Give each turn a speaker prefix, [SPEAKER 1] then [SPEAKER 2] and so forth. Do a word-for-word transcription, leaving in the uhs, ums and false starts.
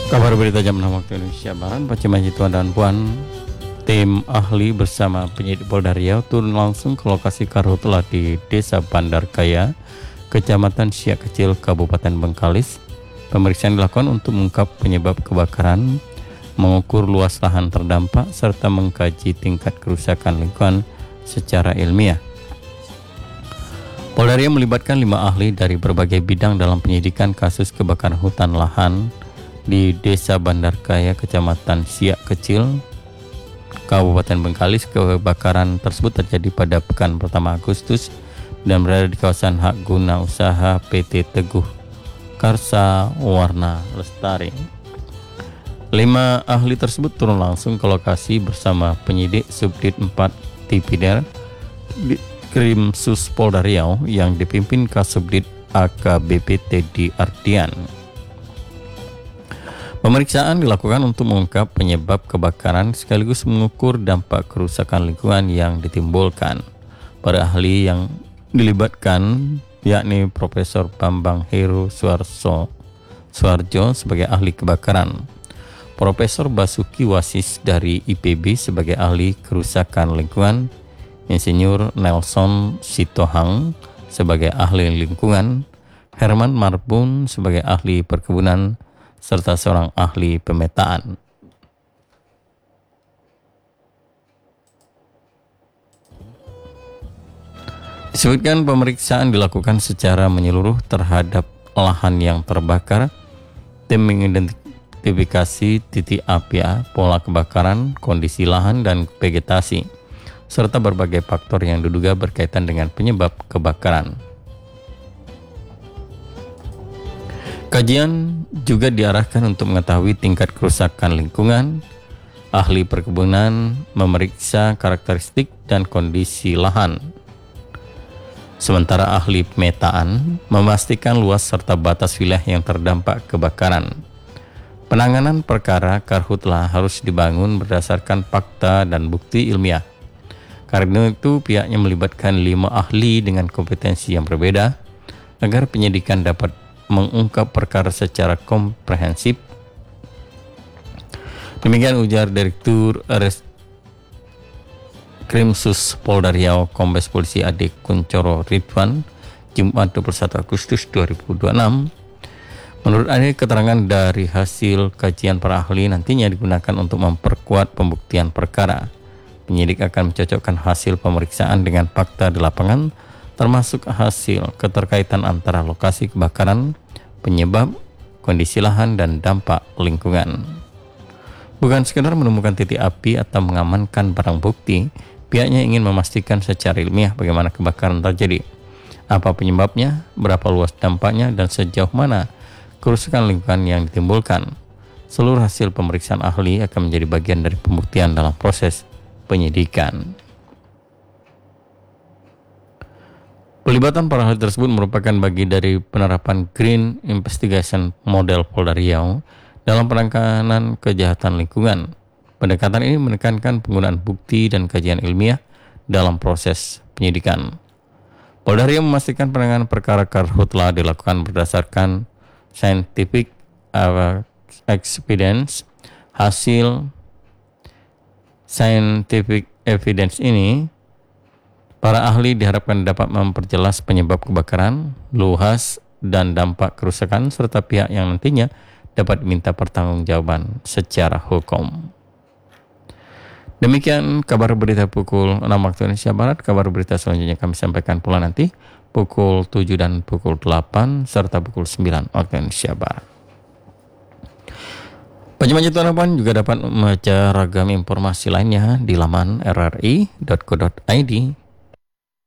[SPEAKER 1] Kabar berita jam enam waktu Indonesia Barat, Pak Cimahi Tuan dan Puan, tim ahli bersama penyidik Polda Riau turun langsung ke lokasi karhutlah di Desa Bandar Kaya, Kecamatan Siak Kecil, Kabupaten Bengkalis. Pemeriksaan dilakukan untuk mengungkap penyebab kebakaran, mengukur luas lahan terdampak, serta mengkaji tingkat kerusakan lingkungan secara ilmiah. Polda Riau melibatkan lima ahli dari berbagai bidang dalam penyidikan kasus kebakaran hutan lahan di Desa Bandar Kaya, Kecamatan Siak Kecil, Kabupaten Bengkalis. Kebakaran tersebut terjadi pada pekan pertama Agustus dan berada di kawasan hak guna usaha P T Teguh Karsa Warna Lestari. Lima ahli tersebut turun langsung ke lokasi bersama penyidik Subdit empat Tipidel Krimsus Polda Riau yang dipimpin Kasubdit A K B P Teddy Ardian. Pemeriksaan dilakukan untuk mengungkap penyebab kebakaran sekaligus mengukur dampak kerusakan lingkungan yang ditimbulkan. Para ahli yang dilibatkan yakni Profesor Bambang Heru Suarso Suarjo sebagai ahli kebakaran, Profesor Basuki Wasis dari I P B sebagai ahli kerusakan lingkungan, Insinyur Nelson Sitohang sebagai ahli lingkungan, Herman Marbun sebagai ahli perkebunan, serta seorang ahli pemetaan. Disebutkan pemeriksaan dilakukan secara menyeluruh terhadap lahan yang terbakar, tim mengidentifikasi titik api, pola kebakaran, kondisi lahan dan vegetasi, serta berbagai faktor yang diduga berkaitan dengan penyebab kebakaran. Kajian juga diarahkan untuk mengetahui tingkat kerusakan lingkungan. Ahli perkebunan memeriksa karakteristik dan kondisi lahan, sementara ahli pemetaan memastikan luas serta batas wilayah yang terdampak kebakaran. Penanganan perkara karhutlah harus dibangun berdasarkan fakta dan bukti ilmiah. Karena itu pihaknya melibatkan lima ahli dengan kompetensi yang berbeda agar penyidikan dapat mengungkap perkara secara komprehensif. Demikian ujar Direktur Krimsus Polda Riau Kombes Polisi Ade Kuncoro Ridwan Jumat dua puluh satu Agustus dua ribu dua puluh enam. Menurut Ade, keterangan dari hasil kajian para ahli nantinya digunakan untuk memperkuat pembuktian perkara. Penyidik akan mencocokkan hasil pemeriksaan dengan fakta di lapangan, termasuk hasil keterkaitan antara lokasi kebakaran, penyebab, kondisi lahan, dan dampak lingkungan. Bukan sekedar menemukan titik api atau mengamankan barang bukti, pihaknya ingin memastikan secara ilmiah bagaimana kebakaran terjadi, apa penyebabnya, berapa luas dampaknya, dan sejauh mana kerusakan lingkungan yang ditimbulkan. Seluruh hasil pemeriksaan ahli akan menjadi bagian dari pembuktian dalam proses penyidikan. Pelibatan para ahli tersebut merupakan bagi dari penerapan Green Investigation Model Polda Riau dalam penanganan kejahatan lingkungan. Pendekatan ini menekankan penggunaan bukti dan kajian ilmiah dalam proses penyidikan. Polda Riau memastikan penanganan perkara karhutlah dilakukan berdasarkan scientific evidence. Hasil scientific evidence ini, para ahli diharapkan dapat memperjelas penyebab kebakaran, luas dan dampak kerusakan, serta pihak yang nantinya dapat diminta pertanggungjawaban secara hukum. Demikian kabar berita pukul enam waktu Indonesia Barat. Kabar berita selanjutnya kami sampaikan pula nanti pukul tujuh dan pukul delapan serta pukul sembilan waktu Indonesia Barat. Penjemaah Tuan juga dapat membaca ragam informasi lainnya di laman r r i dot co dot i d.